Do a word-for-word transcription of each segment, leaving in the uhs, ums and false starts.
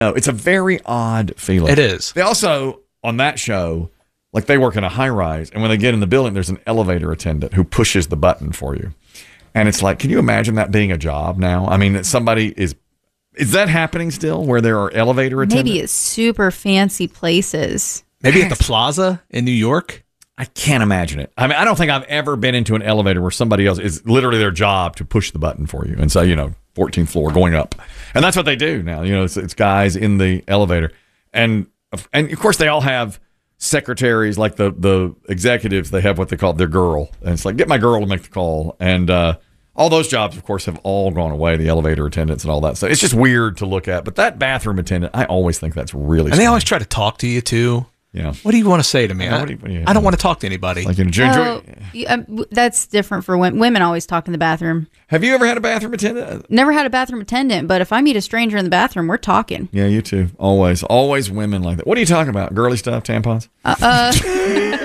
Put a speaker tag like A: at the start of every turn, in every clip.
A: No, it's a very odd feeling.
B: It is.
A: They also, on that show, like they work in a high rise, and when they get in the building, there's an elevator attendant who pushes the button for you. And it's like, can you imagine that being a job now? I mean, that somebody is, is that happening still where there are elevator attendants?
C: Maybe it's super fancy places.
B: Maybe at the Plaza in New York?
A: I can't imagine it. I mean, I don't think I've ever been into an elevator where somebody else is literally their job to push the button for you and say, you know, fourteenth floor going up. And that's what they do now. You know, it's, it's guys in the elevator. And, and of course, they all have secretaries, like the, the executives, they have what they call their girl. And it's like, get my girl to make the call. And uh, all those jobs, of course, have all gone away, the elevator attendants and all that stuff. It's just weird to look at. But that bathroom attendant, I always think that's really
B: And
A: strange.
B: they always try to talk to you, too.
A: Yeah.
B: What do you want to say to me?
A: I know,
B: I,
A: what do you- what do you-
B: I don't want to talk to anybody.
A: Like, you know, do you
C: Oh,
A: enjoy-
C: you- um, w- that's different for women. Women always talk in the bathroom.
A: Have you ever had a bathroom attendant?
C: Never had a bathroom attendant, but if I meet a stranger in the bathroom, we're talking.
A: Yeah, you too. Always. Always women like that. What are you talking about? Girly stuff? Tampons?
C: Uh, uh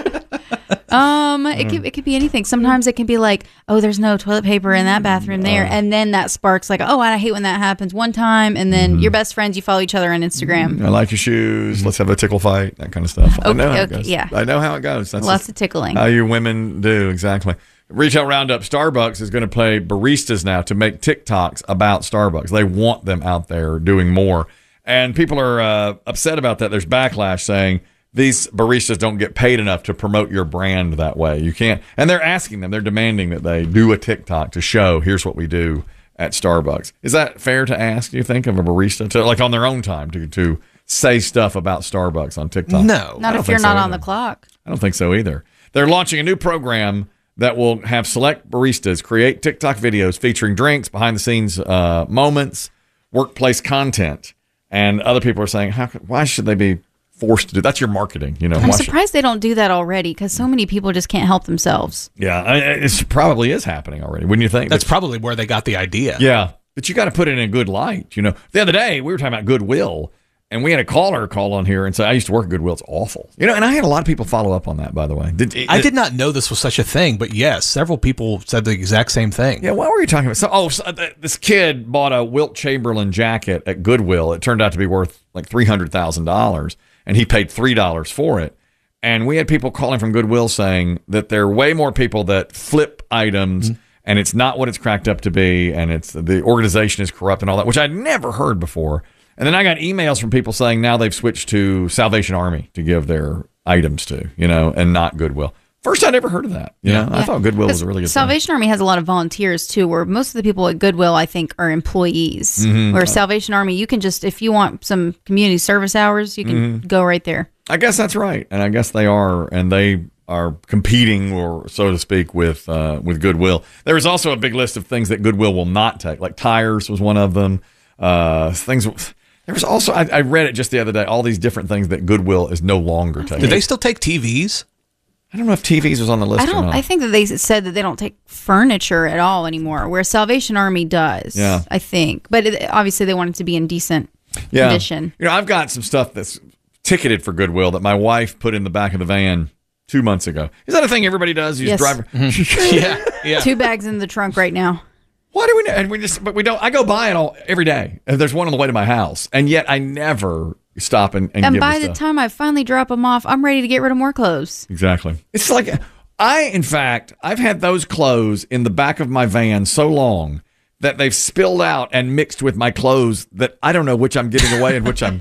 C: um, it could it could be anything. Sometimes it can be like, oh, there's no toilet paper in that bathroom there,
A: Uh.
C: and then that sparks like, oh, I hate when that happens one time, and then
A: Mm-hmm.
C: you're best friends. You follow each other on Instagram.
A: I like your shoes. Let's have a tickle fight. That kind of stuff. I
C: Okay,
A: know how it
C: okay,
A: goes.
C: yeah.
A: I know how it goes. That's
C: Lots
A: just
C: of tickling.
A: how you women do. Exactly. Retail Roundup, Starbucks is going to pay baristas now to make TikToks about Starbucks. They want them out there doing more. And people are uh, upset about that. There's backlash saying these baristas don't get paid enough to promote your brand that way. You can't. And they're asking them, they're demanding that they do a TikTok to show, here's what we do at Starbucks. Is that fair to ask, do you think, of a barista to, like on their own time, to, to say stuff about Starbucks on TikTok?
B: No.
C: Not
A: I don't
C: if you're
A: think so
C: not on
A: either.
C: the clock.
A: I don't think so either. They're launching a new program that will have select baristas create TikTok videos featuring drinks, behind-the-scenes uh, moments, workplace content. And other people are saying, How? Why should they be forced to do? That's your marketing, you know.
C: I'm
A: Why should-
C: surprised they don't do that already because so many people just can't help themselves.
A: yeah, I- it probably is happening already. Wouldn't you think?
B: That's probably where they got the idea.
A: Yeah, but you got to put it in a good light. You know, the other day we were talking about Goodwill, and we had a caller call on here and say, "I used to work at Goodwill. It's awful." You know, and I had a lot of people follow up on that. By the way, did,
B: I did not know this was such a thing, but yes, several people said the exact same thing.
A: Yeah, what were you talking about? So, oh, so, uh, th- this kid bought a Wilt Chamberlain jacket at Goodwill. It turned out to be worth like three hundred thousand dollars, and he paid three dollars for it. And we had people calling from Goodwill saying that there are way more people that flip items, mm-hmm. and it's not what it's cracked up to be, and it's the organization is corrupt and all that, which I'd never heard before. And then I got emails from people saying now they've switched to Salvation Army to give their items to, you know, and not Goodwill. First, I'd ever heard of that. You know, I thought Goodwill was a really good
C: Salvation
A: thing.
C: Army has a lot of volunteers too, where most of the people at Goodwill, I think, are employees.
A: Mm-hmm.
C: Where Salvation Army, you can just, if you want some community service hours, you can
A: Mm-hmm.
C: go right there.
A: I guess that's right, and I guess they are, and they are competing, or so to speak, with uh, with Goodwill. There is also a big list of things that Goodwill will not take, like tires was one of them. Uh, things. There was also I, I read it just the other day. All these different things that Goodwill is no longer taking.
B: Did they still take T Vs?
A: I don't know if T Vs was on the list.
C: I don't.
A: Or not.
C: I think that they said that they don't take furniture at all anymore, where Salvation Army does.
A: Yeah.
C: I think, but it, obviously they want it to be in decent
A: yeah.
C: condition.
A: You know, I've got some stuff that's ticketed for Goodwill that my wife put in the back of the van two months ago. Is that a thing everybody does? You
C: Yes.
A: just drive.
B: Yeah, yeah.
C: Two bags in the trunk right now.
A: Why do we? And we just, but we don't. I go buy it all every day. And there's one on the way to my house, and yet I never stop and and,
C: And
A: give
C: by
A: the
C: the
A: stuff.
C: time I finally drop them off, I'm ready to get rid of more clothes.
A: Exactly. It's like I, in fact, I've had those clothes in the back of my van so long that they've spilled out and mixed with my clothes that I don't know which I'm giving away and which I'm.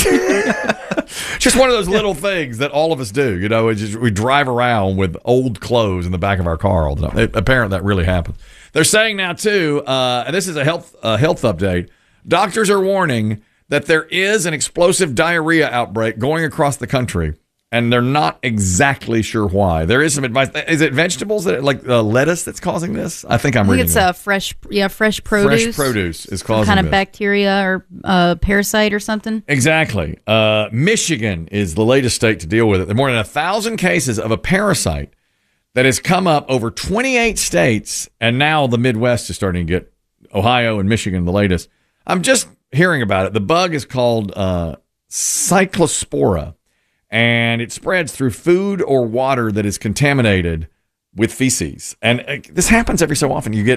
A: Just one of those little things that all of us do, you know. It's just, we drive around with old clothes in the back of our car all the time. It, apparently, that really happens. They're saying now too, uh, and this is a health uh, health update. Doctors are warning that there is an explosive diarrhea outbreak going across the country, and they're not exactly sure why. There is some advice. Is it vegetables that like uh, lettuce that's causing this? I think I'm
C: I think
A: reading.
C: it's
A: that.
C: uh, fresh, yeah, fresh produce.
A: Fresh produce is
C: Some
A: causing
C: kind of
A: this.
C: bacteria or uh, parasite or something.
A: Exactly. Uh, Michigan is the latest state to deal with it. There are more than a thousand cases of a parasite that has come up over twenty-eight states, and now the Midwest is starting to get Ohio and Michigan the latest. I'm just hearing about it. The bug is called uh, Cyclospora, and it spreads through food or water that is contaminated with feces. And uh, this happens every so often. You get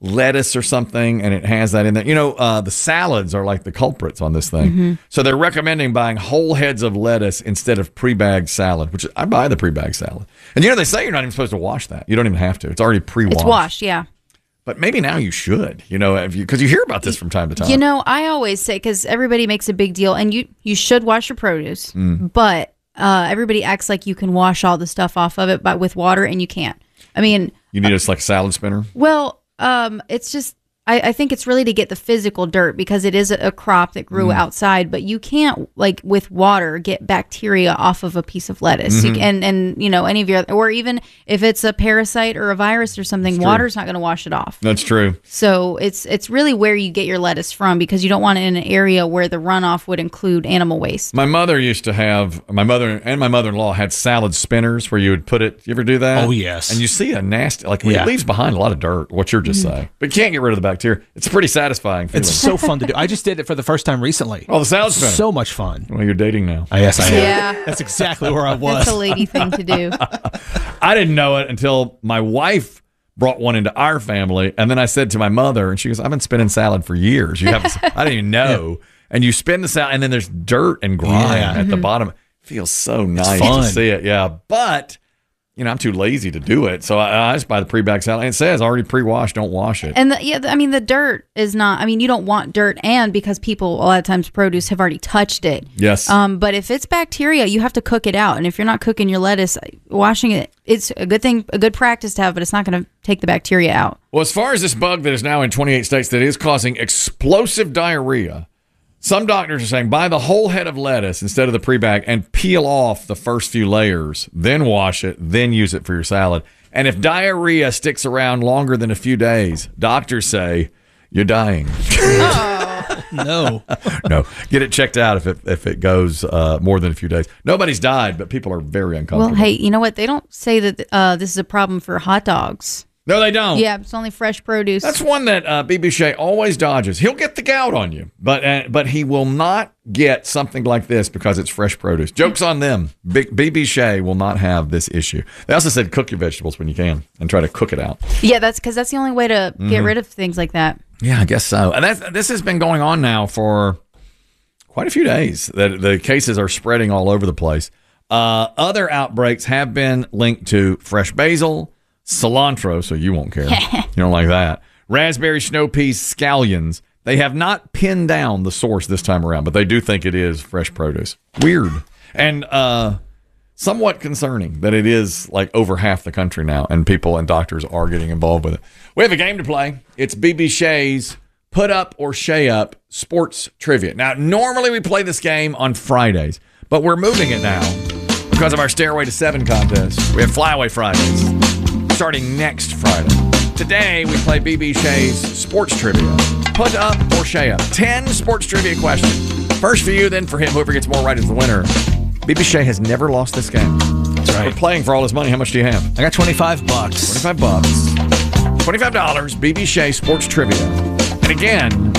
A: lettuce or something, and it has that in there. You know, uh, the salads are like the culprits on this thing. Mm-hmm. So they're recommending buying whole heads of lettuce instead of pre-bagged salad, which I buy the pre-bagged salad. And you know, they say you're not even supposed to wash that. You don't even have to. It's already pre-washed.
C: It's washed, yeah.
A: But maybe now you should, you know, because you, you hear about this from time to time.
C: You know, I always say, because everybody makes a big deal, and you, you should wash your produce, mm. but uh, everybody acts like you can wash all the stuff off of it but with water, and you can't. I mean...
A: You need uh, a like salad spinner?
C: Well... Um, it's just, I, I think it's really to get the physical dirt because it is a, a crop that grew mm. outside, but you can't, like, with water, get bacteria off of a piece of lettuce. Mm-hmm. You, and, and, you know, any of your, or even if it's a parasite or a virus or something, water's not going to wash it off.
A: That's true.
C: So it's, it's really where you get your lettuce from because you don't want it in an area where the runoff would include animal waste.
A: My mother used to have, my mother and my mother-in-law had salad spinners where you would put it, you ever do that?
B: Oh, yes.
A: And you see a nasty, like, yeah. it leaves behind a lot of dirt, what you're just mm-hmm. saying. But you can't get rid of the bacteria. It's a pretty satisfying feeling.
B: It's so fun to do. I just did it for the first time recently.
A: Oh, the salad spinner.
B: So much fun.
A: Well, you're dating now.
B: Oh, yes, I am.
C: Yeah.
B: That's exactly where I was.
C: That's a lady thing to do.
A: I didn't know it until my wife brought one into our family, and then I said to my mother, and she goes, I've been spinning salad for years. You have, I didn't even know. Yeah. And you spin the salad, and then there's dirt and grime yeah. at mm-hmm. the bottom. It feels so nice to see it. Yeah, but... You know, I'm too lazy to do it, so I, I just buy the pre-bagged salad. And it says already pre-washed, don't wash it.
C: And the, yeah, I mean, the dirt is not. I mean, you don't want dirt, and because people a lot of times produce have already touched it.
A: Yes.
C: Um, but if it's bacteria, you have to cook it out, and if you're not cooking your lettuce, washing it, it's a good thing, a good practice to have, but it's not going to take the bacteria out.
A: Well, as far as this bug that is now in twenty-eight states that is causing explosive diarrhea. Some doctors are saying buy the whole head of lettuce instead of the pre-bag and peel off the first few layers, then wash it, then use it for your salad. And if diarrhea sticks around longer than a few days, doctors say you're dying.
B: Oh, no.
A: No. Get it checked out if it if it goes uh, more than a few days. Nobody's died, but people are very uncomfortable.
C: Well, hey, you know what? They don't say that uh, this is a problem for hot dogs.
A: No, they don't.
C: Yeah, it's only fresh produce.
A: That's one that uh, B B Shea always dodges. He'll get the gout on you, but uh, but he will not get something like this because it's fresh produce. Joke's on them. B B Shea will not have this issue. They also said cook your vegetables when you can and try to cook it out.
C: Yeah, that's because that's the only way to mm-hmm. get rid of things like that.
A: Yeah, I guess so. And that's, this has been going on now for quite a few days. That the cases are spreading all over the place. Uh, other outbreaks have been linked to fresh basil, cilantro, so you won't care. You don't like that. Raspberry, snow peas, scallions. They have not pinned down the source this time around, but they do think it is fresh produce. Weird. And uh, somewhat concerning that it is like over half the country now, and people and doctors are getting involved with it. We have a game to play. It's B B Shea's Put Up or Shea Up Sports Trivia. Now, normally we play this game on Fridays, but we're moving it now because of our Stairway to Seven contest. We have Flyaway Fridays starting next Friday. Today, we play B B Shea's Sports Trivia. Put Up or Shea Up. Ten sports trivia questions. First for you, then for him. Whoever gets more right is the winner. B B Shea has never lost this game.
B: That's right.
A: We're playing for all his money. How much do you have?
B: I got twenty-five bucks.
A: twenty-five bucks. twenty-five dollars. B B Shea Sports Trivia. And again,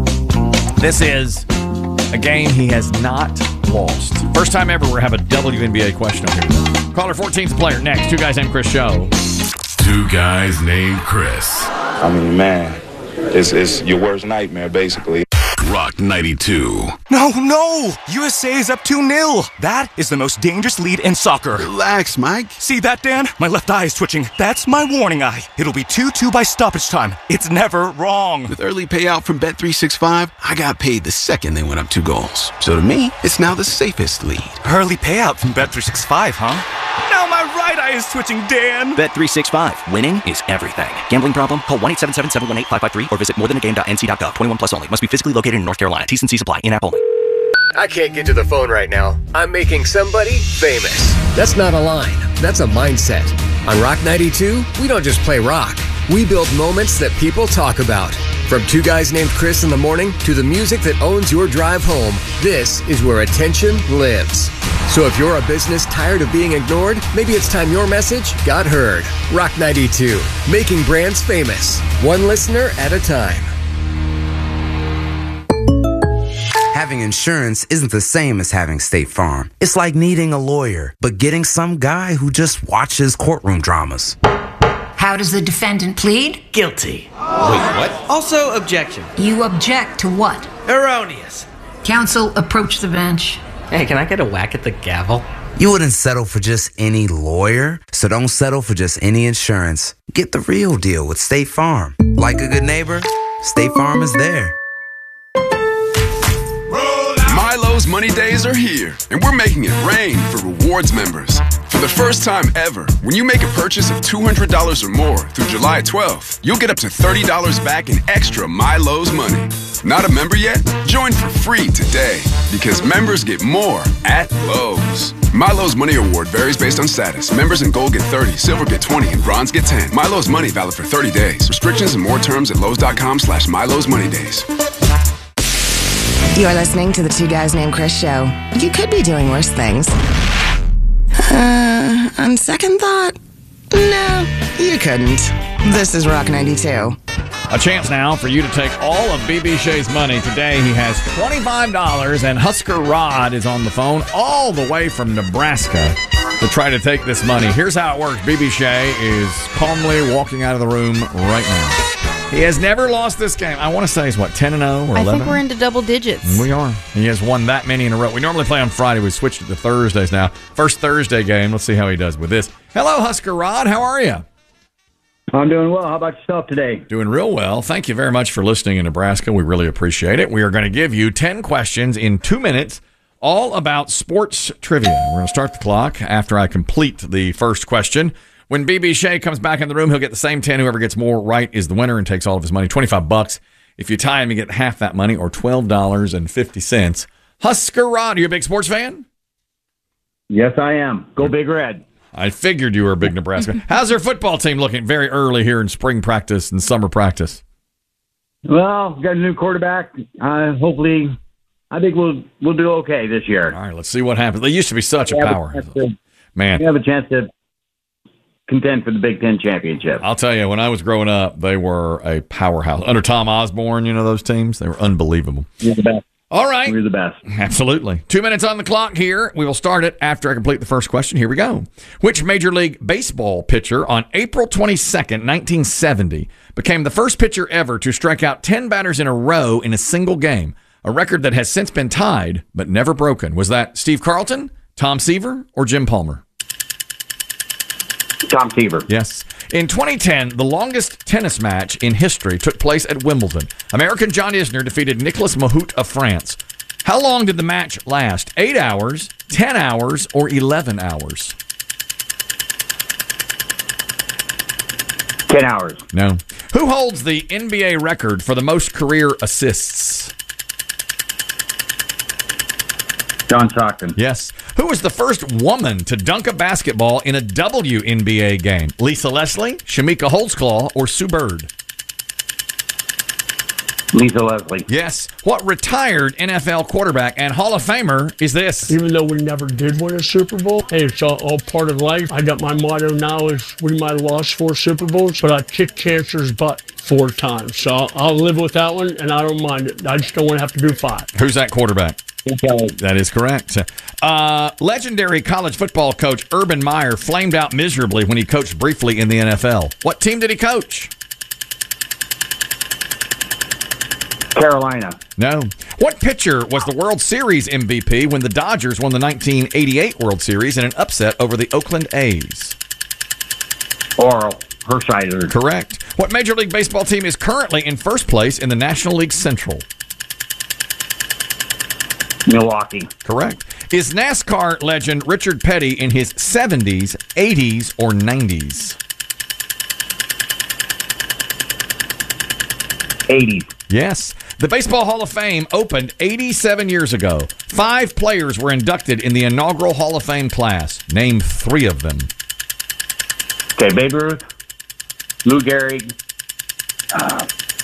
A: this is a game he has not lost. First time ever we have a W N B A question on here. Caller fourteenth player next. Two Guys Named Chris show.
D: Two Guys Named Chris.
E: I mean, man, it's, it's your worst nightmare, basically.
D: Rock ninety-two.
F: No, no! U S A is up two nil. That is the most dangerous lead in soccer.
D: Relax, Mike.
F: See that, Dan? My left eye is twitching. That's my warning eye. It'll be two two by stoppage time. It's never wrong.
D: With early payout from Bet three sixty-five, I got paid the second they went up two goals. So to me, it's now the safest lead.
F: Early payout from Bet three sixty-five, huh? Now my right eye is twitching, Dan.
G: Bet three sixty-five. Winning is everything. Gambling problem? Call one eight seven seven, seven one eight, five five three or visit more than a game dot n c dot gov. twenty-one plus only. Must be physically located in North Carolina. T's and C's apply. In-app only.
H: I can't get to the phone right now. I'm making somebody famous. That's not a line. That's a mindset. On Rock ninety-two, we don't just play rock. We build moments that people talk about. From Two Guys Named Chris in the morning to the music that owns your drive home, this is where attention lives. So if you're a business tired of being ignored, maybe it's time your message got heard. Rock ninety-two, making brands famous, one listener at a time.
I: Having insurance isn't the same as having State Farm. It's like needing a lawyer, but getting some guy who just watches courtroom dramas.
J: How does the defendant plead?
K: Guilty. Wait, what? Also, objection.
J: You object to what?
K: Erroneous.
J: Counsel, approach the bench.
K: Hey, can I get a whack at the gavel?
I: You wouldn't settle for just any lawyer, so don't settle for just any insurance. Get the real deal with State Farm. Like a good neighbor, State Farm is there.
D: Milo's Money Days are here, and we're making it rain for rewards members. For the first time ever, when you make a purchase of two hundred dollars or more through July twelfth, you'll get up to thirty dollars back in extra Milo's money. Not a member yet? Join for free today, because members get more at Lowe's. Milo's Money Award varies based on status. Members in Gold get thirty, Silver get twenty, and Bronze get ten. Milo's Money valid for thirty days. Restrictions and more terms at Lowe's.com slash Milo's Money Days.
L: You're listening to the Two Guys Named Chris show. You could be doing worse things. Uh, on second thought, no, you couldn't. This is Rock ninety-two.
A: A chance now for you to take all of B B Shea's money. Today he has twenty-five dollars, and Husker Rod is on the phone all the way from Nebraska to try to take this money. Here's how it works. B B Shea is calmly walking out of the room right now. He has never lost this game. I want to say he's, what, ten and oh or eleven?
C: I think we're into double digits.
A: We are. He has won that many in a row. We normally play on Friday. We switched it to Thursdays now. First Thursday game. Let's see how he does with this. Hello, Husker Rod. How are you?
M: I'm doing well. How about yourself today?
A: Doing real well. Thank you very much for listening in Nebraska. We really appreciate it. We are going to give you ten questions in two minutes, all about sports trivia. We're going to start the clock after I complete the first question. When B B Shea comes back in the room, he'll get the same ten. Whoever gets more right is the winner and takes all of his money. twenty-five bucks. If you tie him, you get half that money, or twelve dollars and fifty cents. Husker Rod, are you a big sports fan?
M: Yes, I am. Go Big Red.
A: I figured you were a big Nebraska. How's their football team looking very early here in spring practice and summer practice?
M: Well, we've got a new quarterback. Uh, hopefully, I think we'll we'll do okay this year.
A: All right, let's see what happens. They used to be such a power.
M: To,
A: Man.
M: We have a chance to contend for the Big Ten championship.
A: I'll tell you, when I was growing up, they were a powerhouse. Under Tom Osborne, you know those teams? They were unbelievable.
M: You're the best.
A: All right.
M: You're the best.
A: Absolutely. Two minutes on the clock here. We will start it after I complete the first question. Here we go. Which Major League Baseball pitcher on April twenty-second, nineteen seventy, became the first pitcher ever to strike out ten batters in a row in a single game? A record that has since been tied, but never broken. Was that Steve Carlton, Tom Seaver, or Jim Palmer?
M: Tom Seaver.
A: Yes. In twenty ten, the longest tennis match in history took place at Wimbledon. American John Isner defeated Nicolas Mahut of France. How long did the match last? Eight hours, ten hours, or eleven hours?
M: Ten hours.
A: No. Who holds the N B A record for the most career assists?
M: John Stockton.
A: Yes. Who was the first woman to dunk a basketball in a W N B A game? Lisa Leslie, Shamika Holtzclaw, or Sue Bird?
M: Lisa Leslie.
A: Yes. What retired N F L quarterback and Hall of Famer is this?
N: Even though we never did win a Super Bowl, hey, it's all, all part of life. I got my motto now is we might have lost four Super Bowls, but I kicked cancer's butt four times. So I'll, I'll live with that one, and I don't mind it. I just don't want to have to do five.
A: Who's that quarterback?
M: Kelly.
A: That is correct. Uh, legendary college football coach Urban Meyer flamed out miserably when he coached briefly in the N F L. What team did he coach?
M: Carolina.
A: No. What pitcher was the World Series M V P when the Dodgers won the nineteen eighty-eight World Series in an upset over the Oakland A's?
M: Oral Hershiser.
A: Correct. What Major League Baseball team is currently in first place in the National League Central?
M: Milwaukee.
A: Correct. Is NASCAR legend Richard Petty in his seventies, eighties, or nineties?
M: eighties.
A: Yes. The Baseball Hall of Fame opened eighty-seven years ago. Five players were inducted in the inaugural Hall of Fame class. Name three of them.
M: Okay, Babe Ruth, Lou Gehrig, uh,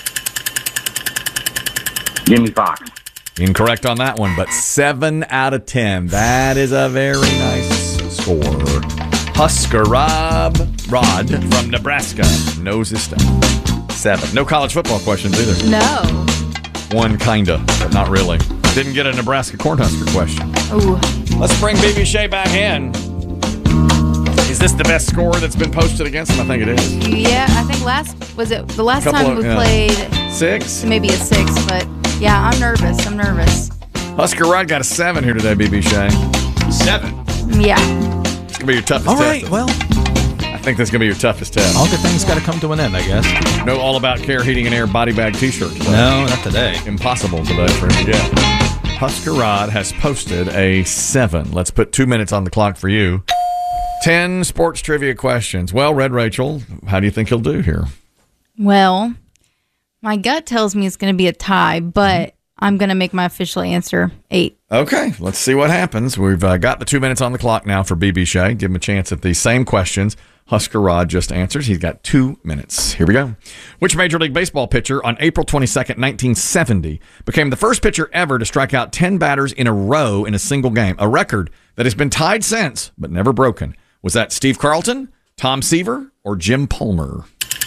M: Jimmy Fox.
A: Incorrect on that one, but seven out of ten. That is a very nice score. Husker Rob Rod from Nebraska knows his stuff. Seven. No college football questions either.
C: No.
A: One kinda, but not really. Didn't get a Nebraska Cornhusker question.
C: Ooh.
A: Let's bring B B Shea back in. Is this the best score that's been posted against him? I think it is.
C: Yeah, I think last was it the last
A: Couple
C: time
A: of-
C: we
A: yeah.
C: played
A: Six.
C: maybe a six, but yeah, I'm nervous. I'm nervous.
A: Husker Rod got a seven here today, B B Shea.
B: Seven.
C: Yeah.
A: It's going to be your toughest
B: All
A: test.
B: right, well,
A: I think that's going to be your toughest test.
B: all good things got to come to an end, I guess.
A: No All About Care Heating and Air body bag t-shirt today.
B: No, not today.
A: Impossible today for him to get. Husker Rod has posted a seven. Let's put two minutes on the clock for you. Ten sports trivia questions. Well, Red Rachel, how do you think he'll do here?
C: Well, my gut tells me it's going to be a tie, but I'm going to make my official answer eight.
A: Okay, let's see what happens. We've uh, got the two minutes on the clock now for B B Shea. Give him a chance at the same questions Husker Rod just answered. He's got two minutes. Here we go. Which Major League Baseball pitcher on April twenty-second, nineteen seventy became the first pitcher ever to strike out ten batters in a row in a single game, a record that has been tied since but never broken? Was that Steve Carlton, Tom Seaver, or Jim Palmer?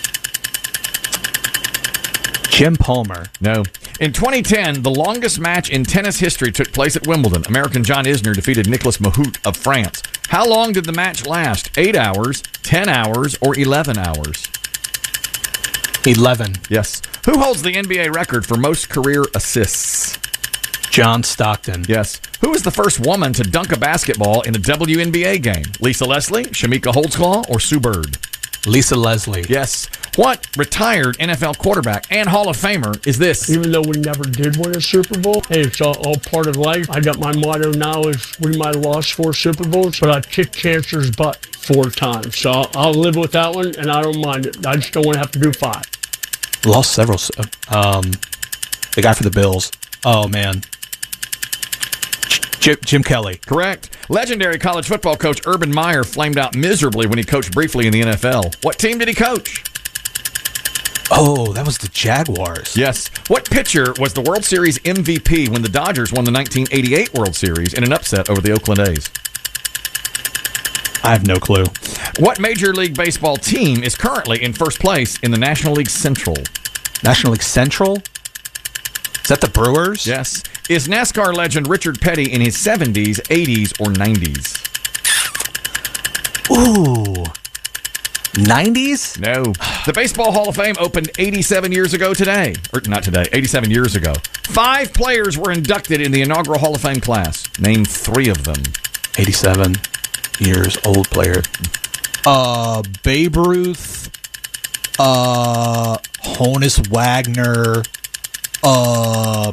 B: Jim Palmer.
A: No. In twenty ten, the longest match in tennis history took place at Wimbledon. American John Isner defeated Nicolas Mahut of France. How long did the match last? Eight hours, ten hours, or eleven hours?
B: Eleven.
A: Yes. Who holds the N B A record for most career assists?
B: John Stockton.
A: Yes. Who was the first woman to dunk a basketball in a W N B A game? Lisa Leslie, Shamika Holdsclaw, or Sue Bird?
B: Lisa Leslie.
A: Yes. What retired N F L quarterback and Hall of Famer is this?
N: Even though we never did win a Super Bowl, hey, it's all, all part of life. I got my motto now is we might have lost four Super Bowls, but I kicked cancer's butt four times. So I'll, I'll live with that one, and I don't mind it. I just don't want to have to do five.
B: Lost several. Um, the guy for the Bills. Oh, man. Jim, Jim Kelly.
A: Correct. Legendary college football coach Urban Meyer flamed out miserably when he coached briefly in the N F L. What team did he coach?
B: Oh, that was the Jaguars.
A: Yes. What pitcher was the World Series M V P when the Dodgers won the nineteen eighty-eight World Series in an upset over the Oakland A's?
B: I have no clue.
A: What Major League Baseball team is currently in first place in the National League Central?
B: National League Central? Is that the Brewers?
A: Yes. Is NASCAR legend Richard Petty in his seventies, eighties, or nineties?
B: Ooh. nineties?
A: No. The Baseball Hall of Fame opened eighty-seven years ago today. Or not today, eighty-seven years ago. Five players were inducted in the inaugural Hall of Fame class. Name three of them.
B: eighty-seven years old player. Uh, Babe Ruth. Uh, Honus Wagner. Uh,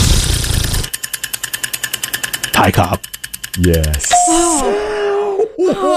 B: Ty Cobb.
A: Yes. Oh.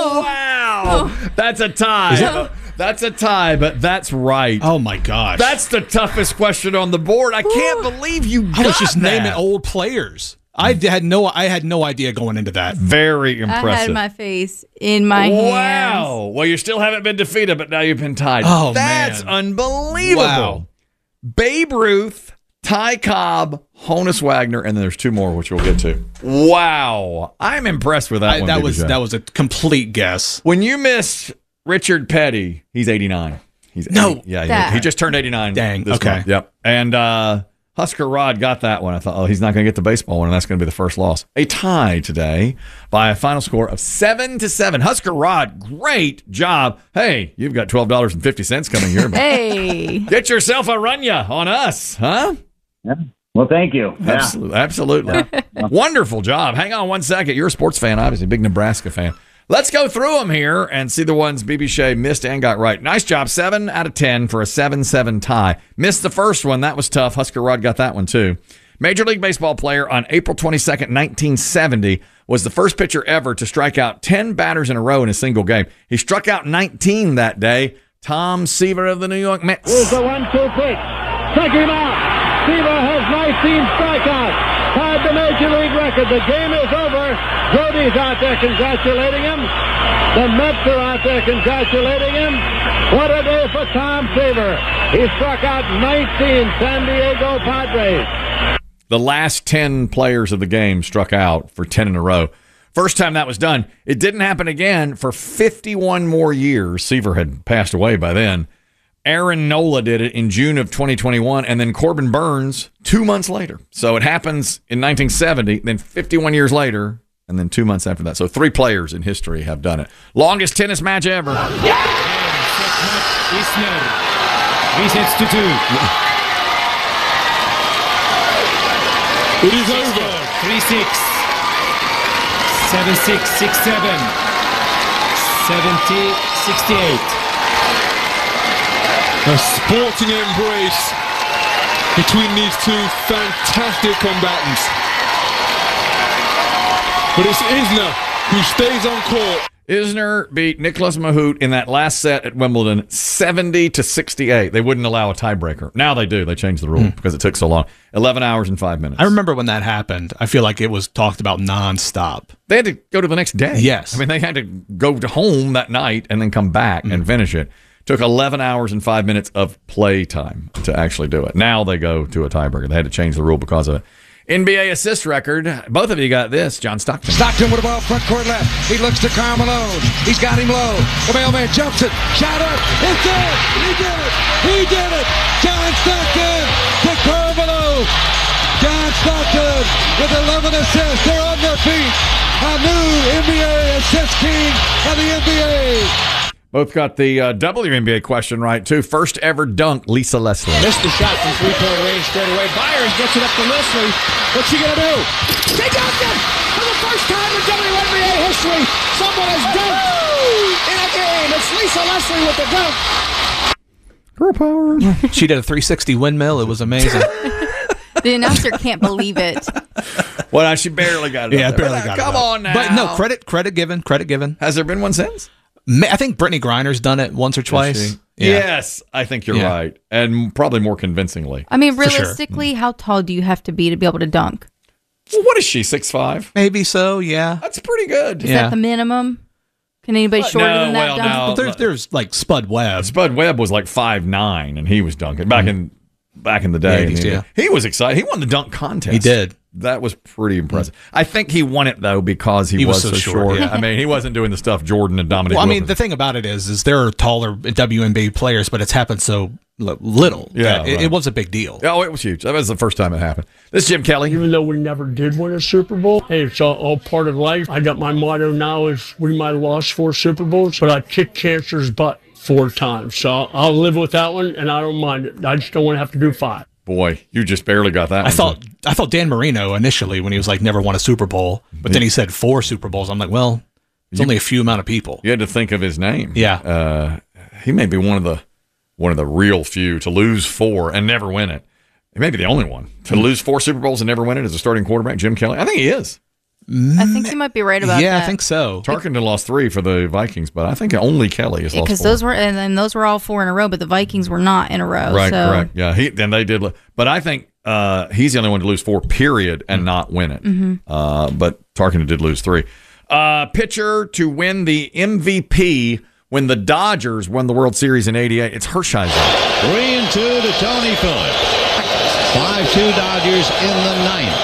A: Wow. That's a tie.
B: That-
A: That's a tie, but that's right.
B: Oh, my gosh.
A: That's the toughest question on the board. I can't believe you got
B: I was just
A: that.
B: naming old players. I had no I had no idea going into that.
A: Very impressive.
C: I had my face in my hands.
A: Wow. Well, you still haven't been defeated, but now you've been tied.
B: Oh,
A: That's
B: man.
A: unbelievable.
B: Wow.
A: Babe Ruth, Ty Cobb, Honus Wagner, and then there's two more, which we'll get to. Wow. I'm impressed with that
B: I,
A: one.
B: that
A: Big
B: was
A: Joe.
B: that was a complete guess.
A: When you miss Richard Petty, he's eighty-nine. He's
B: No.
A: eighty. Yeah,
C: That-
A: he, he just turned eighty-nine.
B: Dang,
A: this
B: okay.
A: month. Yep. And uh, Husker Rod got that one. I thought, oh, he's not going to get the baseball one, and that's going to be the first loss. A tie today by a final score of seven to seven. Husker Rod, great job. Hey, you've got twelve dollars and fifty cents coming your way.
C: Hey.
A: Get yourself a runya on us, huh?
M: Yeah. Well, thank you. Yeah.
A: Absolutely. Absolutely. Wonderful job. Hang on one second. You're a sports fan, obviously, big Nebraska fan. Let's go through them here and see the ones B B Shea missed and got right. Nice job. seven out of ten for a seven seven tie. Missed the first one. That was tough. Husker Rod got that one, too. Major League Baseball player on April twenty-second, nineteen seventy was the first pitcher ever to strike out ten batters in a row in a single game. He struck out nineteen that day. Tom Seaver of the New York Mets.
O: Here's the one two pitch. Check him out. Seaver has nineteen strikeouts. Tied the Major League record. The game is over. Jody's out there congratulating him. The Mets are out there congratulating him. What a day for Tom Seaver. He struck out nineteen San Diego Padres.
A: The last ten players of the game struck out for ten in a row. First time that was done. It didn't happen again for fifty-one more years. Seaver had passed away by then. Aaron Nola did it in June of twenty twenty-one, and then Corbin Burns two months later. So it happens in nineteen seventy, then fifty-one years later, and then two months after that. So three players in history have done it. Longest tennis match ever.
P: Isner resets to two.
O: It is over.
P: three six. seven six, six seven. seventy sixty-eight.
O: A sporting embrace between these two fantastic combatants. But it's Isner who stays on court.
A: Isner beat Nicholas Mahut in that last set at Wimbledon seventy to sixty-eight. They wouldn't allow a tiebreaker. Now they do. They changed the rule mm. because it took so long. eleven hours and five minutes.
B: I remember when that happened. I feel like it was talked about nonstop.
A: They had to go to the next day.
B: Yes.
A: I mean, they had to go to home that night and then come back mm. and finish it. Took eleven hours and five minutes of play time to actually do it. Now they go to a tiebreaker. They had to change the rule because of it. N B A assist record. Both of you got this. John Stockton.
Q: Stockton with the ball front court left. He looks to Karl Malone. He's got him low. The mailman jumps it. Shot up. It's in. He did it. He did it. John Stockton to Karl Malone. John Stockton with eleven assists. They're on their feet. A new N B A assist king of the N B A.
A: Both got the uh, W N B A question right, too. First ever dunk, Lisa Leslie.
P: Missed the shot from three-point range straight away. Byers gets it up to Leslie. What's she going to do? She dunked it! For the first time in W N B A history, someone has dunked in a game. It's Lisa Leslie with the dunk.
A: Girl power.
B: She did a three sixty windmill. It was amazing.
C: The announcer can't believe it.
A: Well, she barely got it.
B: Yeah,
A: up there.
B: barely
A: But, uh,
B: got it.
A: Come
B: up.
A: on now.
B: But no, credit, credit given, credit given.
A: Has there been one since?
B: I think Brittany Griner's done it once or twice.
A: Yeah. Yes, I think you're
B: Yeah.
A: right. And probably more convincingly.
C: I mean,
B: For sure.
C: realistically, how tall do you have to be to be able to dunk?
A: Well, what is she, six five?
B: Maybe so, yeah.
A: That's pretty good.
C: Is
B: Yeah.
C: that the minimum? Can anybody
A: Uh,
C: shorter
A: no,
C: than that
A: well,
C: dunk?
A: no.
B: But there's, there's like Spud Webb.
A: Spud Webb was like five nine, and he was dunking back in back in the day.
B: The eighties,
A: And he,
B: yeah.
A: he was excited. He won the dunk contest.
B: He did.
A: That was pretty impressive. I think he won it though because he,
B: He
A: was,
B: was
A: so,
B: so
A: short.
B: short, yeah.
A: I mean, he wasn't doing the stuff Jordan and Dominic.
B: Well, I mean,
A: Wilkins.
B: the thing about it is, is there are taller W N B A players, but it's happened so li- little.
A: Yeah,
B: that it,
A: right.
B: it was a big deal.
A: Oh, it was huge. That was the first time it happened. This is Jim Kelly.
N: Even though we never did win a Super Bowl, hey, it's all, all part of life. I got my motto now is we might have lost four Super Bowls, but I kicked cancer's butt four times. So I'll, I'll live with that one, and I don't mind it. I just don't want to have to do five.
A: Boy, you just barely got that.
B: I
A: one.
B: thought I thought Dan Marino initially when he was like never won a Super Bowl, but then he said four Super Bowls. I'm like, well, it's
A: You-
B: only a few amount of people.
A: You had to think of his name.
B: Yeah.
A: Uh, he may be one of the one of the real few to lose four and never win it. He may be the only one to lose four Super Bowls and never win it as a starting quarterback. Jim Kelly. I think he is.
C: I think you might be right about
B: yeah,
C: that.
B: I think so.
A: Tarkenton lost three for the Vikings, but I think only Kelly has lost
C: Because
A: four.
C: those were and then those were all four in a row, but the Vikings were not in a row.
A: Right,
C: so.
A: correct. Yeah, he then they did. lo- But I think uh, he's the only one to lose four, period, and not win it.
C: Mhm.
A: Uh, but Tarkenton did lose three. Uh, pitcher to win the M V P when the Dodgers won the World Series in eighty-eight. It's Hershiser.
R: Three and two to Tony Phillips. five two Dodgers in the ninth.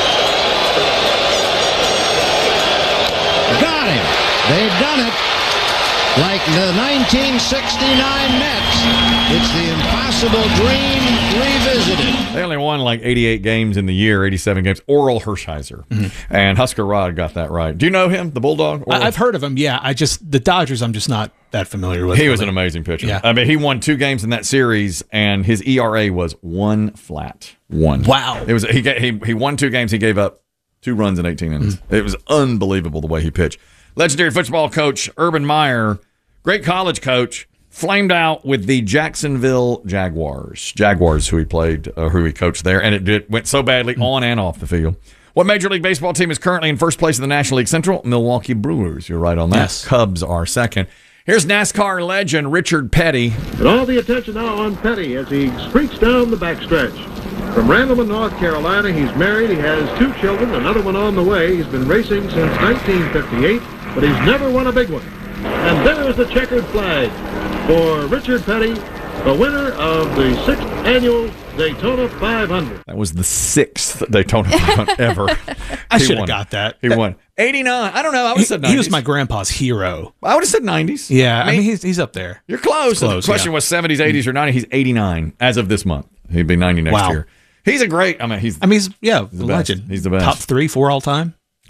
R: Got him. They've done it. Like the nineteen sixty-nine Mets. It's the impossible dream revisited.
A: They only won like eighty-eight games in the year, eighty-seven games. Oral Hershiser. And Husker Rod got that right. Do you know him, the Bulldog? Oral?
B: I, I've heard of him. Yeah, I just the Dodgers. I'm just not that familiar with.
A: He was
B: really.
A: an amazing pitcher.
B: Yeah.
A: I mean, he won two games in that series, and his E R A was one flat. One.
B: Wow.
A: It was he ga- he he won two games. He gave up two runs in eighteen innings.
B: Mm-hmm.
A: It was unbelievable the way he pitched. Legendary football coach Urban Meyer, great college coach, flamed out with the Jacksonville Jaguars. Jaguars, who he played, uh, who he coached there, and it did, went so badly on and off the field. What Major League Baseball team is currently in first place in the National League Central? Milwaukee Brewers. You're right on that.
B: Yes.
A: Cubs are second. Here's NASCAR legend Richard Petty.
O: And all the attention now on Petty as he streaks down the backstretch. From Randleman, North Carolina, he's married, he has two children, another one on the way. He's been racing since nineteen fifty-eight, but he's never won a big one. And there's the checkered flag for Richard Petty, the winner of the sixth annual Daytona five hundred.
A: That was the sixth Daytona five hundred ever.
B: I
A: He
B: should have
A: won.
B: got that.
A: He won. eighty-nine. I don't know. I would have said
B: He,
A: nineties.
B: he was my grandpa's hero.
A: I would have said nineties.
B: Yeah, I mean, he's he's up there.
A: You're close.
B: Close,
A: the question
B: yeah.
A: was seventies, eighties, or nineties. He's eighty-nine as of this month. He'd be ninety next
B: Wow.
A: year. He's a great. I mean, he's.
B: I mean, he's yeah,
A: the
B: a
A: best.
B: legend.
A: He's the best.
B: Top three, four all time.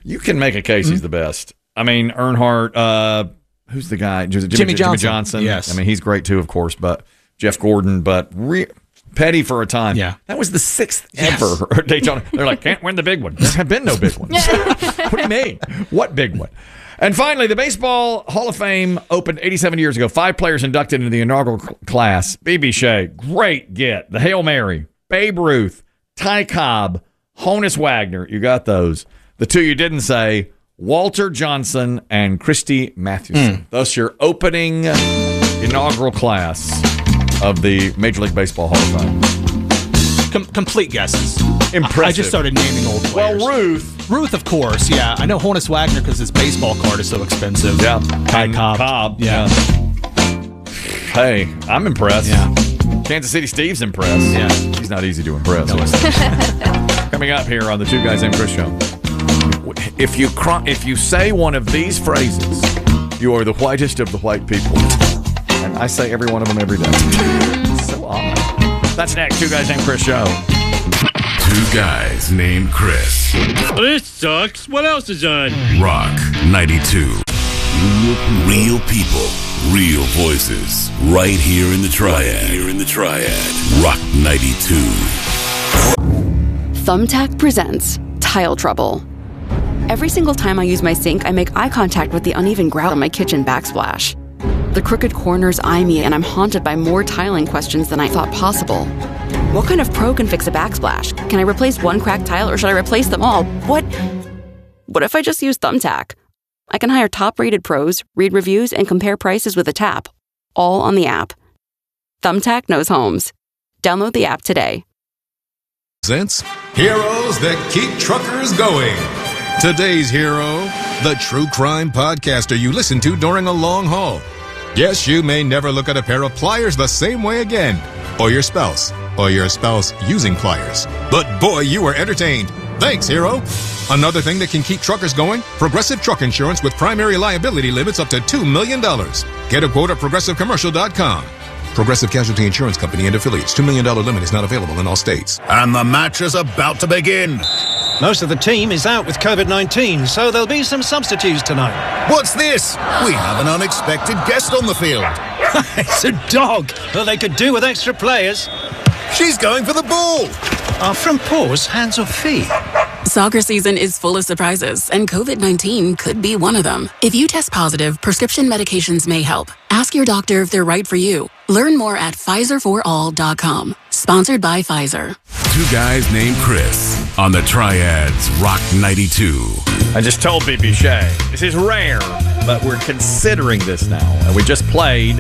A: You can make a case he's the best. I mean, Earnhardt, uh, who's the guy? Jimmy,
B: Jimmy Johnson.
A: Jimmy Johnson.
B: Yes.
A: I mean, he's great too, of course, but Jeff Gordon, but re- Petty for a time.
B: Yeah.
A: That was the sixth
B: Yes.
A: ever Daytona. They're like, can't win the big one. There have been no big ones. What do you mean? What big one? And finally, the Baseball Hall of Fame opened eighty-seven years ago. Five players inducted into the inaugural cl- class. B B. Shea, great get. The Hail Mary, Babe Ruth, Ty Cobb, Honus Wagner. You got those. The two you didn't say, Walter Johnson and Christy Mathewson.
B: Mm.
A: Thus your opening inaugural class of the Major League Baseball Hall of Fame.
B: Com- complete guesses.
A: Impressive.
B: I just started naming old players.
A: Well, Ruth.
B: Ruth, of course, yeah. I know Honus Wagner because his baseball card is so expensive.
A: Yeah.
B: Ty
A: And
B: Cobb.
A: Cobb.
B: Yeah.
A: Hey, I'm impressed.
B: Yeah.
A: Kansas City Steve's impressed.
B: Yeah.
A: He's not easy to impress. Coming up here on the Two Guys Named Chris Show. If you cr- if you say one of these phrases, you are the whitest of the white people. And I say every one of them every day. So odd. That's next. Two Guys Named Chris Show.
S: Two Guys Named Chris.
T: This sucks. What else is on?
S: Rock ninety-two. Real people, real voices. Right here in the Triad. Here in the Triad. Rock ninety-two.
U: Thumbtack presents Tile Trouble. Every single time I use my sink, I make eye contact with the uneven grout on my kitchen backsplash. The crooked corners eye me, and I'm haunted by more tiling questions than I thought possible. What kind of pro can fix a backsplash? Can I replace one cracked tile, or should I replace them all? What? What if I just use Thumbtack? I can hire top-rated pros, read reviews, and compare prices with a tap, all on the app. Thumbtack knows homes. Download the app today.
V: Presents Heroes That Keep Truckers Going. Today's hero, the true crime podcaster you listen to during a long haul. Yes, you may never look at a pair of pliers the same way again, or your spouse, or your spouse using pliers. But boy, you were entertained. Thanks, hero. Another thing that can keep truckers going, Progressive Truck Insurance with primary liability limits up to two million dollars. Get a quote at progressive commercial dot com. Progressive Casualty Insurance Company and affiliates. two million dollars limit is not available in all states.
S: And the match is about to begin.
W: Most of the team is out with covid nineteen, so there'll be some substitutes tonight.
S: What's this? We have an unexpected guest on the field.
W: It's a dog. Well, they could do with extra players.
S: She's going for the ball.
W: Are front paws hands or feet?
U: Soccer season is full of surprises, and covid nineteen could be one of them. If you test positive, prescription medications may help. Ask your doctor if they're right for you. Learn more at Pfizer for all dot com. Sponsored by Pfizer.
S: Two Guys Named Chris on the Triads Rock ninety-two.
A: I just told B B. Shea, this is rare, but we're considering this now. And we just played,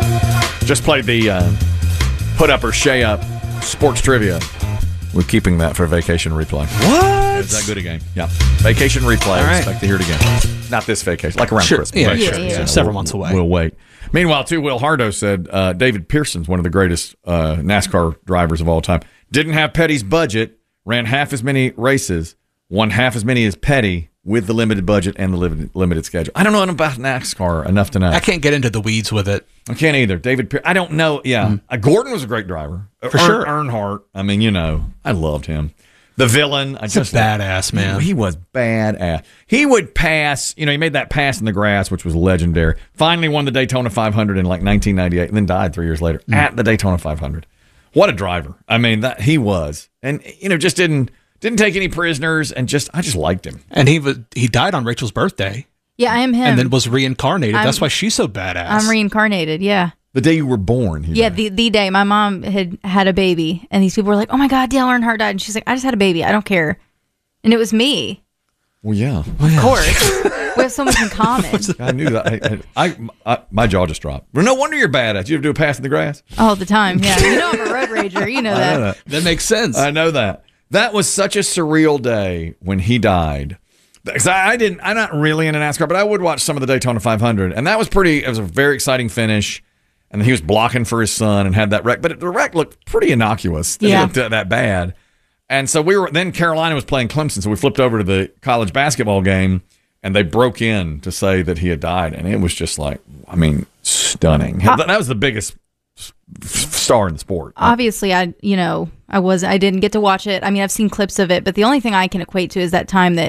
A: just played the uh, Put Up or Shea Up Sports Trivia. We're keeping that for Vacation Replay.
B: What?
A: Is that good a game? Yeah. Vacation Replay.
B: All right.
A: Expect to hear it again. Not this vacation, like around
B: Sure.
A: Christmas.
B: Yeah,
A: Right?
B: sure. Yeah, yeah. Several months away.
A: We'll wait. Meanwhile, too, Will Hardo said uh, David Pearson's one of the greatest uh, NASCAR drivers of all time. Didn't have Petty's budget, ran half as many races, won half as many as Petty with the limited budget and the limited, limited schedule. I don't know about NASCAR enough to know.
B: I can't get into the weeds with it.
A: I can't either. David Pearson, I don't know. Yeah. Mm. Uh, Gordon was a great driver.
B: For
A: Earn,
B: sure.
A: Earnhardt, I mean, you know, I loved him. The villain. I
B: He's
A: just
B: a badass, man.
A: He was badass. He would pass, you know, he made that pass in the grass, which was legendary. Finally won the Daytona five hundred in like nineteen ninety-eight and then died three years later mm. at the Daytona five hundred. What a driver. I mean, that he was. And, you know, just didn't didn't take any prisoners and just, I just liked him.
B: And he was, he died on Rachel's birthday.
C: Yeah, I am him.
B: And then was reincarnated.
C: I'm,
B: That's why she's so badass.
C: I'm reincarnated, yeah.
A: The day you were born. He
C: yeah,
A: died.
C: the, the day my mom had had a baby, and these people were like, "Oh my God, Dale Earnhardt died," and she's like, "I just had a baby. I don't care," and it was me.
A: Well, yeah,
C: of course. We have so much in common.
A: I knew that. I, I, I my jaw just dropped. Well, no wonder you're badass. You ever do a pass in the grass?
C: All the time. Yeah, you know I'm a road rager. You know
A: I
C: that.
A: know that.
B: That makes sense.
A: I know that. That was such a surreal day when he died. Because I, I didn't. I'm not really into NASCAR, but I would watch some of the Daytona five hundred, and that was pretty. It was a very exciting finish. And he was blocking for his son and had that wreck. But the wreck looked pretty innocuous. It
C: yeah.
A: looked that bad. And so we were, then Carolina was playing Clemson. So we flipped over to the college basketball game and they broke in to say that he had died. And it was just like, I mean, stunning. Uh, that was the biggest star in the sport.
C: Obviously, I, you know, I was, I didn't get to watch it. I mean, I've seen clips of it, but the only thing I can equate to is that time that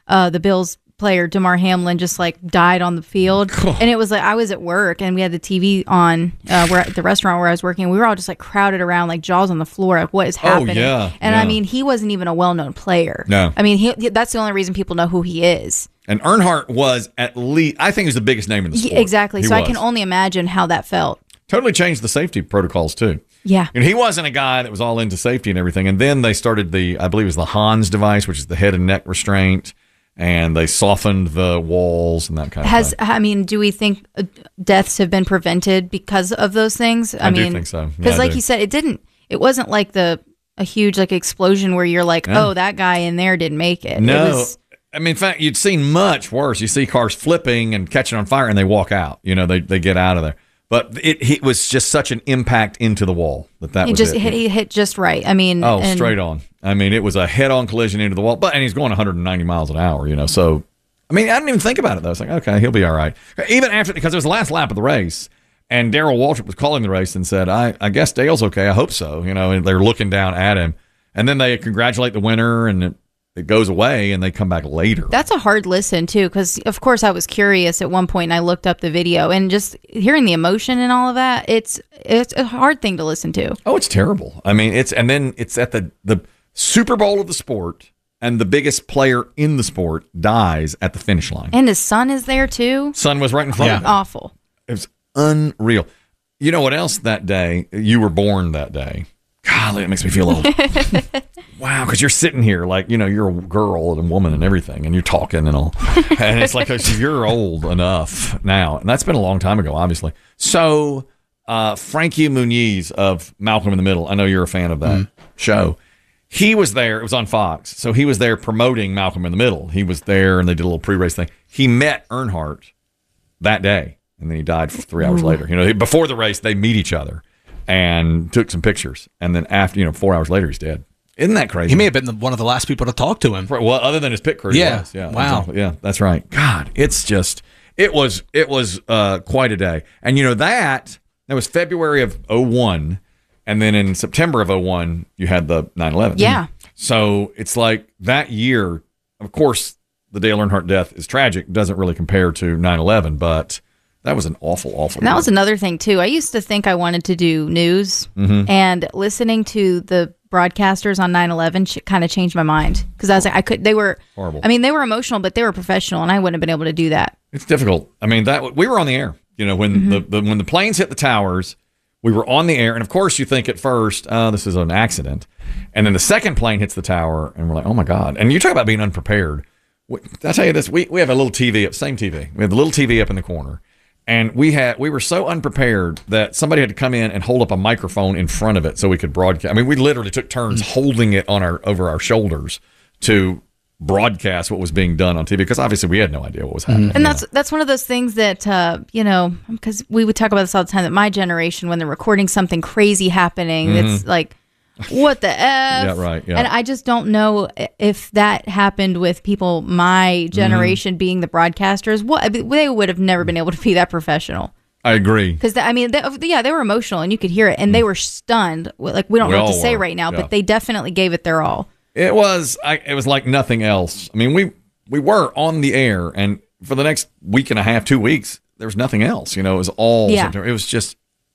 C: uh, the Bills player DeMar Hamlin just like died on the field. And it was like I was at work and we had the T V on uh, where at the restaurant where I was working. And we were all just like crowded around like jaws on the floor. Like what is happening?
A: Oh, yeah,
C: and
A: yeah.
C: I mean, he wasn't even a well-known player.
A: No.
C: I mean, he, he- that's the only reason people know who he is.
A: And Earnhardt was at least, I think he was the biggest name in the sport.
C: Yeah, exactly.
A: He
C: so I
A: was.
C: can only imagine how that felt.
A: Totally changed the safety protocols too.
C: Yeah.
A: And he wasn't a guy that was all into safety and everything. And then they started the, I believe it was the Hans device, which is the head and neck restraint. And they softened the walls and that kind of
C: Has
A: thing.
C: I mean, do we think uh, deaths have been prevented because of those things? I,
A: I do
C: mean,
A: think so. Yeah,
C: Because,
A: I
C: like
A: do.
C: you said, it didn't. It wasn't like the a huge like explosion where you're like,
A: Yeah.
C: oh, that guy in there didn't make it.
A: No.
C: It was,
A: I mean, in fact, you'd seen much worse. You see cars flipping and catching on fire and they walk out. You know, they, they get out of there. But it, it was just such an impact into the wall that that
C: he
A: was
C: just
A: it.
C: hit, he hit just right. I mean,
A: Oh,
C: and-
A: straight on. I mean, it was a head-on collision into the wall. But and he's going one hundred ninety miles an hour, you know. So, I mean, I didn't even think about it, though. It's like, okay, he'll be all right. Even after, because it was the last lap of the race, and Darrell Waltrip was calling the race and said, I, I guess Dale's okay. I hope so. You know, and they're looking down at him. And then they congratulate the winner, and it, it goes away, and they come back later.
C: That's a hard listen too, because of course I was curious at one point, and I looked up the video, and just hearing the emotion and all of that, it's it's a hard thing to listen to.
A: Oh, it's terrible. I mean, it's and then it's at the the Super Bowl of the sport, and the biggest player in the sport dies at the finish line.
C: And his son is there too.
A: Son was right in front of him.
C: Awful.
A: It was unreal. You know what else that day? You were born that day. Golly, it makes me feel old. Wow, because you're sitting here like, you know, you're a girl and a woman and everything, and you're talking and all. And it's like, you're old enough now. And that's been a long time ago, obviously. So, uh, Frankie Muniz of Malcolm in the Middle, I know you're a fan of that show. He was there. It was on Fox. So he was there promoting Malcolm in the Middle. He was there, and they did a little pre-race thing. He met Earnhardt that day, and then he died three hours
E: Ooh.
A: later. You know, before the race, they meet each other and took some pictures. And then after, you know, four hours later, he's dead. Isn't that crazy?
B: He may have been the, one of the last people to talk to him.
A: Well, other than his pit crew, he
B: Yeah.
A: was. Yeah.
B: Wow.
A: Exactly. Yeah, that's right. God, it's just it was it was uh, quite a day. And you know that that was February of oh one, and then in September of oh one, you had the nine eleven.
C: Yeah.
A: So it's like that year. Of course, the Dale Earnhardt death is tragic. Doesn't really compare to nine eleven, but that was an awful, awful.
C: And that was another thing too. I used to think I wanted to do news,
A: Mhm.
C: and listening to the broadcasters on nine eleven ch- kind of changed my mind, because I was like, I could. They were
A: Horrible.
C: I mean, they were emotional, but they were professional, and I wouldn't have been able to do that.
A: It's difficult. I mean, that we were on the air. You know, when
C: Mm-hmm.
A: the, the when the planes hit the towers, we were on the air, and of course, you think at first, "Oh, this is an accident," and then the second plane hits the tower, and we're like, "Oh my god!" And you talk about being unprepared. We, I tell you this: we we have a little T V up, same T V. We have the little T V up in the corner, and we had we were so unprepared that somebody had to come in and hold up a microphone in front of it so we could broadcast. I mean, we literally took turns holding it on our over our shoulders to broadcast what was being done on T V, because obviously we had no idea what was happening.
C: And that's that's one of those things that uh, you know, because we would talk about this all the time, that my generation, when they're recording something crazy happening, it's
A: Mhm.
C: like, what the f?
A: Yeah, right, yeah.
C: And I just don't know if that happened with people my generation being the broadcasters. What I mean, they would have never been able to be that professional.
A: I agree.
C: Because I mean, they, yeah, they were emotional, and you could hear it, and they were stunned. Like, we don't
A: We
C: know what to
A: all
C: say
A: were,
C: right now,
A: yeah.
C: but they definitely gave it their all.
A: It was I, it was like nothing else. I mean, we we were on the air, and for the next week and a half, two weeks, there was nothing else. You know, it was all
C: Yeah.
A: September. It was just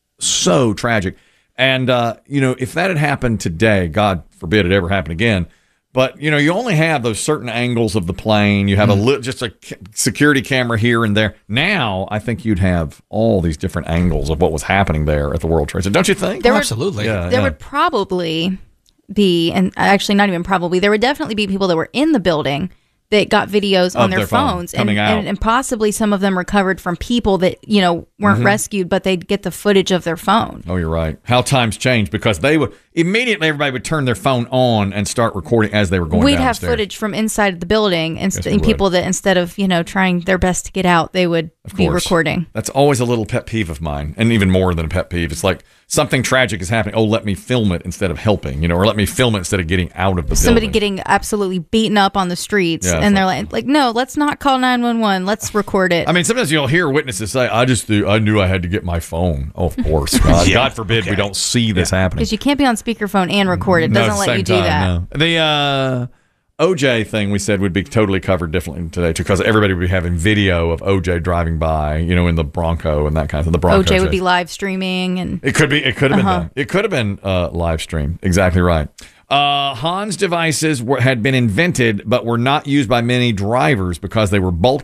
A: so tragic. And uh, you know, if that had happened today, God forbid it ever happen again. But you know, you only have those certain angles of the plane. You have a li- just a ca- security camera here and there. Now, I think you'd have all these different angles of what was happening there at the World Trade Center. Don't you think?
C: There would-
B: absolutely.
A: Yeah,
C: there
A: yeah.
C: would probably be, and actually not even probably, there would definitely be people that were in the building that got videos on
A: Of
C: their,
A: their phone
C: phones, and,
A: coming out.
C: and and possibly some of them recovered from people that, you know, weren't
A: Mhm.
C: rescued, but they'd get the footage of their phone.
A: Oh, you're right. How times changed, because they would immediately everybody would turn their phone on and start recording as they were going
C: We'd
A: down
C: have
A: the stairs.
C: footage from inside the building, and,
A: Yes,
C: st-
A: we
C: and people that instead of, you know, trying their best to get out, they would
A: Of
C: be
A: course.
C: recording.
A: That's always a little pet peeve of mine, and even more than a pet peeve. It's like something tragic is happening. Oh, let me film it instead of helping, you know, or let me film it instead of getting out of the
C: Somebody
A: building.
C: getting absolutely beaten up on the streets,
A: Yeah, it's
C: and they're like, like, no, let's not call nine one one. Let's record it.
A: I mean, sometimes you'll hear witnesses say, "I just knew, I knew I had to get my phone." Oh, of course, God,
B: Yeah.
A: God forbid we don't see this happening.
C: Because you can't be on speakerphone and record it.
A: No,
C: Doesn't
A: at the
C: let
A: same
C: you do
A: time,
C: that.
A: no. The uh, O J thing we said would be totally covered differently today too, because everybody would be having video of O J driving by, you know, in the Bronco and that kind of thing. The Bronco
C: O J would
A: chase.
C: be live streaming, and
A: It could be. It could have
C: Uh-huh.
A: been done. It could have been uh, live stream. Exactly right. Uh, Hans devices were, had been invented, but were not used by many drivers because they were bulky